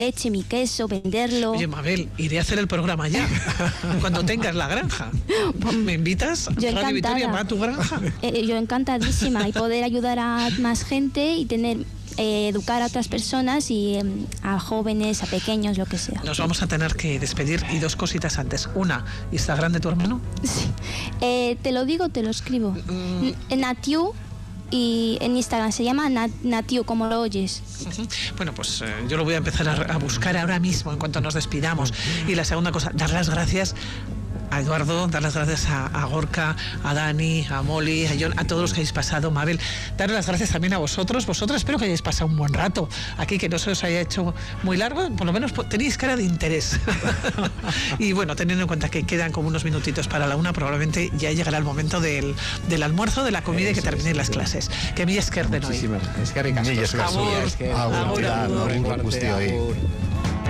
leche, mi queso, venderlo. Oye, Mabel, iré a hacer el programa ya. Cuando tengas la granja. ¿Me invitas? Yo Radio Vitoria, encantada. ¿a tu granja? Yo encantadísima, y poder ayudar a más gente y tener educar a otras personas y a jóvenes, a pequeños, lo que sea. Nos vamos a tener que despedir, y dos cositas antes. Una, Instagram de tu hermano. Sí. Te lo digo, te lo escribo. Natiu, y en Instagram se llama Natiu, como lo oyes. Bueno, pues yo lo voy a empezar a buscar ahora mismo en cuanto nos despidamos. Y la segunda cosa, dar las gracias a Eduardo, dar las gracias a Gorka, a Dani, a Molly, a John, a todos los que habéis pasado. Mabel, dar las gracias también a vosotros. Vosotras espero que hayáis pasado un buen rato aquí, que no se os haya hecho muy largo, por lo menos tenéis cara de interés. Y bueno, teniendo en cuenta que quedan como unos minutitos para la 1, probablemente ya llegará el momento del almuerzo, de la comida, y que terminen las clases. Que mi esker de noi. Muchísimas. Es que ricas. Agur. Agur.